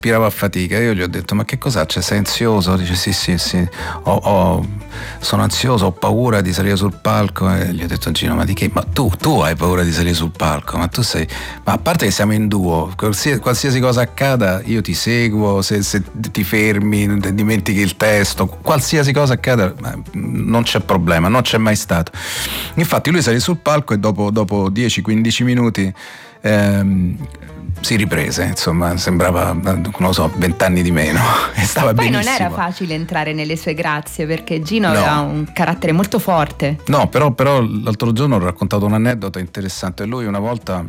respirava a fatica. Io gli ho detto: ma che cos'ha? Cioè, sei ansioso? Dice: sì, sono ansioso, ho paura di salire sul palco. E gli ho detto: Gino, ma di che? Ma tu hai paura di salire sul palco? Ma tu sei... Ma a parte che siamo in duo, qualsiasi cosa accada io ti seguo, se ti fermi, dimentichi il testo, qualsiasi cosa accada non c'è problema, non c'è mai stato. Infatti lui salì sul palco e dopo 10-15 minuti si riprese, insomma, sembrava, non lo so, 20 anni di meno, e stava poi benissimo. Non era facile entrare nelle sue grazie, perché Gino aveva un carattere molto forte. No, però l'altro giorno ho raccontato un aneddoto interessante. Lui una volta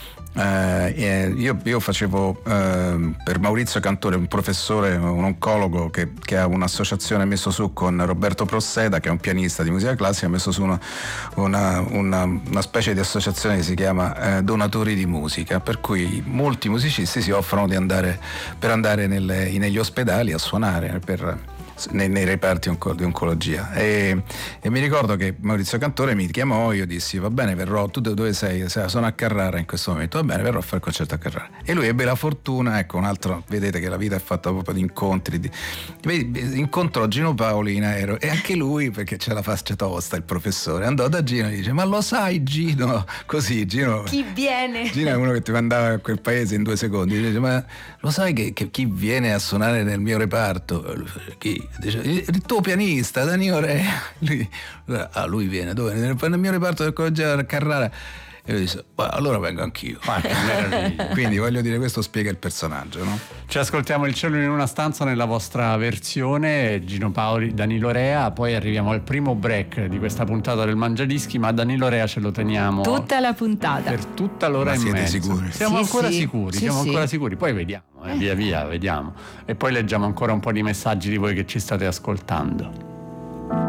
io facevo per Maurizio Cantore, un professore, un oncologo che ha un'associazione messo su con Roberto Prosseda, che è un pianista di musica classica, ha messo su una specie di associazione che si chiama Donatori di Musica, per cui molti musicisti si offrono per andare negli ospedali a suonare nei reparti di oncologia, e mi ricordo che Maurizio Cantore mi chiamò, io dissi: va bene, verrò. Tu dove sei? Sono a Carrara in questo momento. Va bene, verrò a fare il concerto a Carrara. E lui ebbe la fortuna, ecco, un altro, vedete che la vita è fatta proprio di incontri, incontrò Gino Paoli in aereo, e anche lui, perché c'è la faccia tosta, il professore, andò da Gino e dice: ma lo sai, Gino? Così Gino, chi viene? Gino è uno che ti mandava a quel paese in 2 secondi. Dice: ma lo sai che chi viene a suonare nel mio reparto? Chi? Dice: il tuo pianista Danilo Rea. Lui viene dove? Nel mio reparto del collegio Carrara. E lui disse: allora vengo anch'io. Quindi voglio dire, questo spiega il personaggio, no? Ci ascoltiamo Il cielo in una stanza nella vostra versione, Gino Paoli, Danilo Rea. Poi arriviamo al primo break di questa puntata del Mangiadischi, ma Danilo Rea ce lo teniamo tutta la puntata, per tutta l'ora e mezza. Siete sicuri? Siamo ancora sicuri, sicuri. Poi vediamo, via vediamo, e poi leggiamo ancora un po' di messaggi di voi che ci state ascoltando.